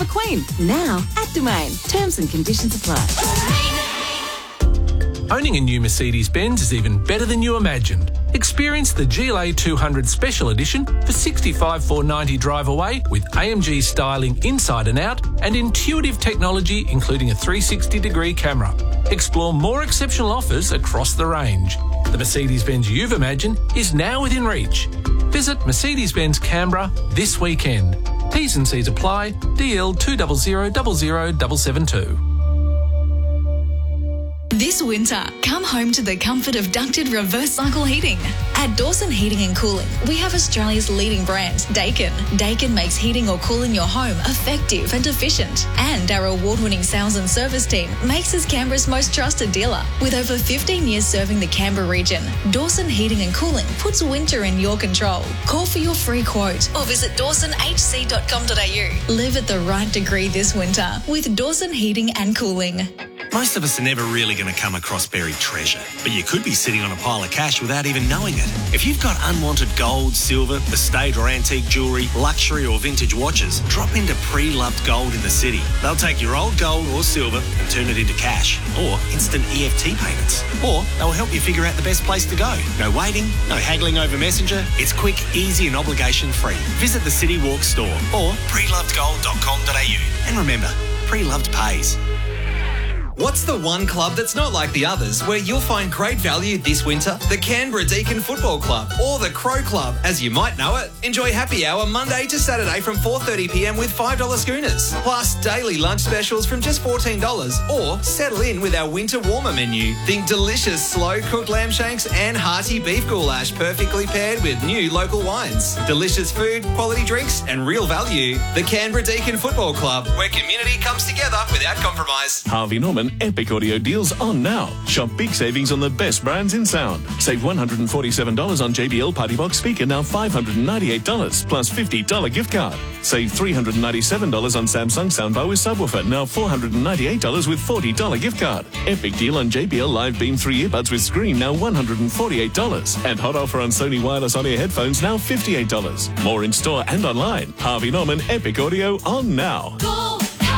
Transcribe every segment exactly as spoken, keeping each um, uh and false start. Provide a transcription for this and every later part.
for Queen, now at Domain. Terms and conditions apply. Owning a new Mercedes-Benz is even better than you imagined. Experience the G L A two hundred Special Edition for sixty-five thousand four hundred ninety dollars drive away with A M G styling inside and out and intuitive technology including a three hundred sixty degree camera. Explore more exceptional offers across the range. The Mercedes-Benz you've imagined is now within reach. Visit Mercedes-Benz Canberra this weekend. T's and C's apply. D L two zero zero zero zero seven seven two. This winter, come home to the comfort of ducted reverse cycle heating. At Dawson Heating and Cooling, we have Australia's leading brand, Daikin. Daikin makes heating or cooling your home effective and efficient. And our award-winning sales and service team makes us Canberra's most trusted dealer. With over fifteen years serving the Canberra region, Dawson Heating and Cooling puts winter in your control. Call for your free quote or visit dawson h c dot com dot a u. Live at the right degree this winter with Dawson Heating and Cooling. Most of us are never really going to come across buried treasure, but you could be sitting on a pile of cash without even knowing it. If you've got unwanted gold, silver, estate or antique jewellery, luxury or vintage watches, drop into Pre-Loved Gold in the city. They'll take your old gold or silver and turn it into cash or instant E F T payments. Or they'll help you figure out the best place to go. No waiting, no haggling over Messenger. It's quick, easy and obligation free. Visit the City Walk store or pre loved gold dot com dot a u. And remember, Pre-Loved pays. What's the one club that's not like the others where you'll find great value this winter? The Canberra Deakin Football Club or the Crow Club, as you might know it. Enjoy happy hour Monday to Saturday from four thirty p m with five dollar schooners. Plus daily lunch specials from just fourteen dollars or settle in with our winter warmer menu. Think delicious slow-cooked lamb shanks and hearty beef goulash perfectly paired with new local wines. Delicious food, quality drinks and real value. The Canberra Deakin Football Club, where community comes together without compromise. Harvey Norman Epic Audio deals on now. Shop big savings on the best brands in sound. Save one hundred forty-seven dollars on J B L Party Box speaker, now five hundred ninety-eight dollars plus fifty dollars gift card. Save three hundred ninety-seven dollars on Samsung soundbar with subwoofer, now four hundred ninety-eight dollars with forty dollars gift card. Epic deal on J B L Live Beam three earbuds with screen, now one hundred forty-eight dollars. And hot offer on Sony wireless on-ear headphones, now fifty-eight dollars. More in store and online. Harvey Norman Epic Audio on now. Go!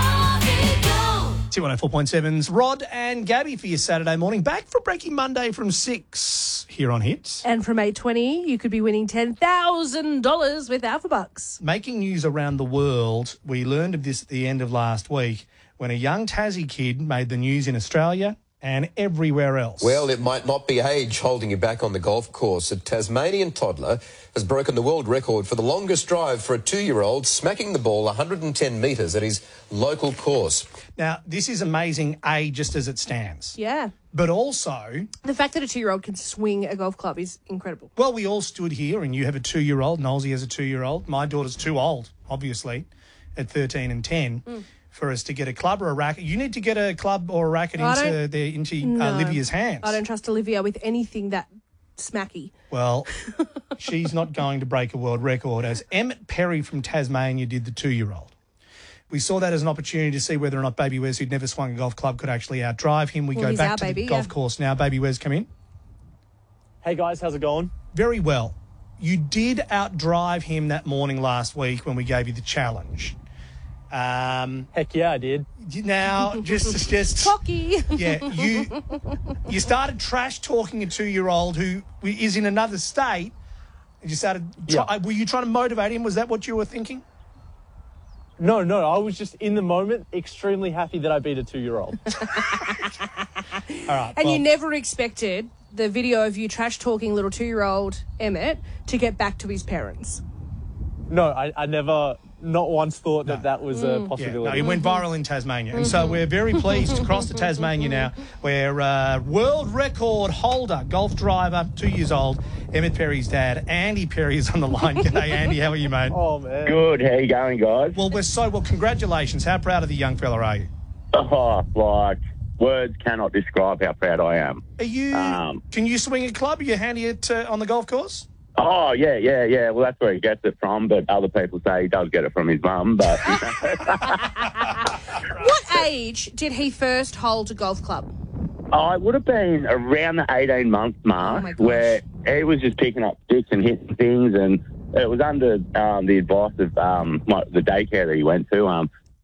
one oh four point seven's Rod and Gabby for your Saturday morning. Back for Breaking Monday from six here on Hits. And from eight twenty, you could be winning ten thousand dollars with Alpha Bucks. Making news around the world. We learned of this at the end of last week when a young Tassie kid made the news in Australia and everywhere else. Well, it might not be age holding you back on the golf course. A Tasmanian toddler has broken the world record for the longest drive for a two-year-old, smacking the ball one hundred ten metres at his local course. Now, this is amazing, A, just as it stands. Yeah. But also... the fact that a two-year-old can swing a golf club is incredible. Well, we all stood here and you have a two-year-old. Knowlesy has a two-year-old. My daughter's too old, obviously, at thirteen and ten. Mm. For us to get a club or a racket. You need to get a club or a racket into their, into no, uh, Olivia's hands. I don't trust Olivia with anything that smacky. Well, she's not going to break a world record, as Emmett Perry from Tasmania did the two-year-old. We saw that as an opportunity to see whether or not Baby Wes, who'd never swung a golf club, could actually outdrive him. We well, go back our to baby, the golf yeah. course now. Baby Wes, come in. Hey, guys, how's it going? Very well. You did outdrive him that morning last week when we gave you the challenge. Um, Heck yeah, I did. Now, just, just cocky. Yeah, you you started trash talking a two-year-old who is in another state. And you started. Try, Yeah. Were you trying to motivate him? Was that what you were thinking? No, no, I was just in the moment extremely happy that I beat a two-year-old. All right. And well, you never expected the video of you trash talking little two-year-old Emmett to get back to his parents. No, I, I never, not once thought No. that that was Mm. a possibility. Yeah, no, it went viral in Tasmania. And so we're very pleased to cross to Tasmania now, where uh, world record holder, golf driver, two years old, Emmett Perry's dad, Andy Perry, is on the line. G'day, Andy. How are you, mate? Oh, man. Good. How you going, guys? Well, we're so well. Congratulations. How proud of the young fella are you? Oh, like, words cannot describe how proud I am. Are you? Um, can you swing a club? Are you handy it uh, on the golf course? Oh, yeah, yeah, yeah. Well, that's where he gets it from, but other people say he does get it from his mum. But What age did he first hold a golf club? I would have been around the eighteen-month mark, Oh, my gosh. where he was just picking up sticks and hitting things, and it was under um, the advice of um, my, the daycare that he went to. Um,